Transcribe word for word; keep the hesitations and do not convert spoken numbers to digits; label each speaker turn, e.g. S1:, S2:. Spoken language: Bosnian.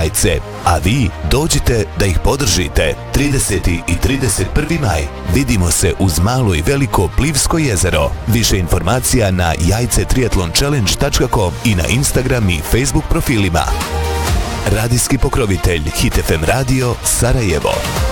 S1: Jajce, a vi dođite da ih podržite. trideseti i trideset prvi maj. Vidimo se uz Malo i Veliko Plivsko jezero. Više informacija na jajce triatlon challenge tačka com i na Instagram i Facebook profilima. Radijski pokrovitelj Hit F M Radio Sarajevo.